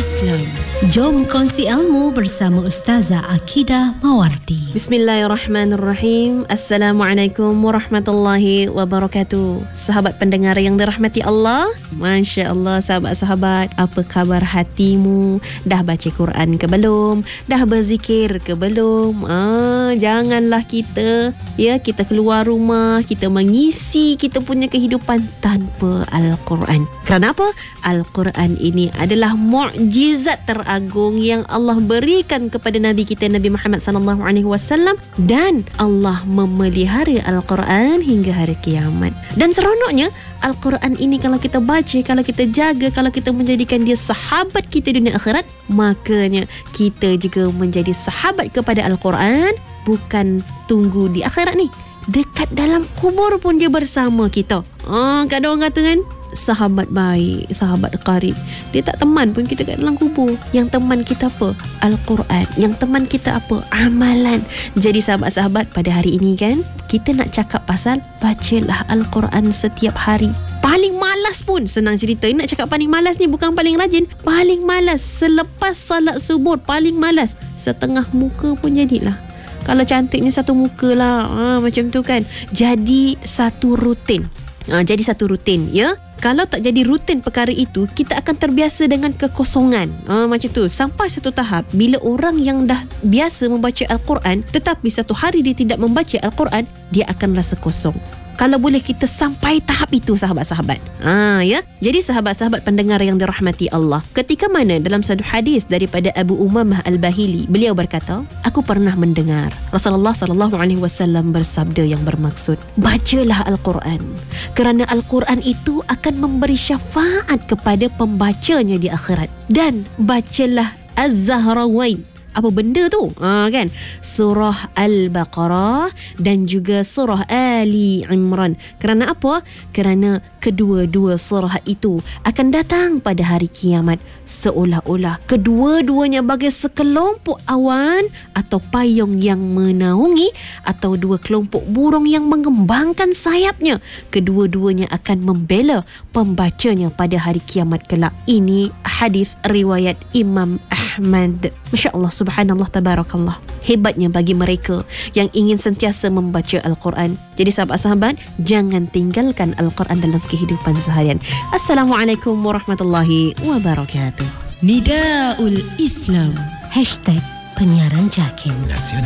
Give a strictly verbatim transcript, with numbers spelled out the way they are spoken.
Islam. Jom kongsi ilmu bersama Ustazah Akidah Mawardi. Bismillahirrahmanirrahim. Assalamualaikum warahmatullahi wabarakatuh. Sahabat pendengar yang dirahmati Allah, Masya Allah, sahabat-sahabat, apa khabar hatimu? Dah baca Quran ke belum? Dah berzikir ke belum? Ah, janganlah kita ya kita keluar rumah, kita mengisi kita punya kehidupan tanpa Al-Quran. Kerana apa? Al-Quran ini adalah mukjizat teragung yang Allah berikan kepada Nabi kita Nabi Muhammad sallallahu alaihi wasallam, dan Allah memelihara Al-Quran hingga hari kiamat. Dan seronoknya Al-Quran ini kalau kita baca, kalau kita jaga, kalau kita menjadikan dia sahabat kita dunia akhirat, makanya kita juga menjadi sahabat kepada Al-Quran. Bukan tunggu di akhirat ni, dekat dalam kubur pun dia bersama kita. Ah, kan ada orang kata kan, sahabat baik, sahabat karib, dia tak teman pun kita kat dalam kubur. Yang teman kita apa? Al-Quran. Yang teman kita apa? Amalan. Jadi sahabat-sahabat, pada hari ini kan, kita nak cakap pasal bacalah Al-Quran setiap hari. Paling malas pun, senang cerita, nak cakap paling malas ni bukan paling rajin. Paling malas selepas salat subuh, paling malas. Setengah muka pun jadilah. Kalau cantiknya satu muka lah, ha, macam tu kan. Jadi satu rutin. Ha, jadi satu rutin, ya. Kalau tak jadi rutin perkara itu, kita akan terbiasa dengan kekosongan. Ha, macam tu. Sampai satu tahap, bila orang yang dah biasa membaca Al-Quran, tetapi satu hari dia tidak membaca Al-Quran, dia akan rasa kosong. Kalau boleh kita sampai tahap itu, sahabat-sahabat. Ha, ya. Jadi sahabat-sahabat pendengar yang dirahmati Allah, ketika mana dalam satu hadis daripada Abu Umamah Al-Bahili, beliau berkata, aku pernah mendengar Rasulullah sallallahu alaihi wasallam bersabda yang bermaksud, bacalah Al-Quran, kerana Al-Quran itu akan memberi syafaat kepada pembacanya di akhirat. Dan bacalah Az-Zahrawain. Apa benda tu? Ha, kan? Surah Al-Baqarah dan juga surah Ali Imran. Kerana apa? Kerana kedua-dua surah itu akan datang pada hari kiamat, seolah-olah kedua-duanya bagai sekelompok awan atau payung yang menaungi, atau dua kelompok burung yang mengembangkan sayapnya. Kedua-duanya akan membela pembacanya pada hari kiamat kelak. Ini hadis riwayat Imam Ahmad. Masya Allah, subhanallah, tabarakallah. Hebatnya bagi mereka yang ingin sentiasa membaca Al-Quran. Jadi sahabat-sahabat, jangan tinggalkan Al-Quran dalam kehidupan seharian. Assalamualaikum warahmatullahi wabarakatuh. Nidaul Islam. Hashtag penyiaran Jakim.